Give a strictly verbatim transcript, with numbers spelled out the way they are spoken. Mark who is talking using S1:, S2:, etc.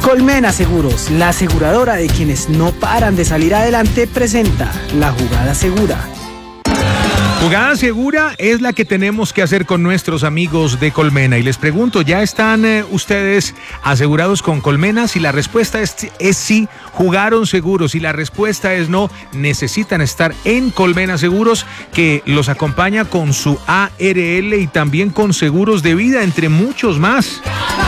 S1: Colmena Seguros, la aseguradora de quienes no paran de salir adelante, presenta La Jugada Segura.
S2: Jugada segura es la que tenemos que hacer con nuestros amigos de Colmena. Y les pregunto, ¿ya están eh, ustedes asegurados con Colmena? Si la respuesta es, es sí, jugaron seguros. Si la respuesta es no, necesitan estar en Colmena Seguros, que los acompaña con su A R L y también con seguros de vida, entre muchos más.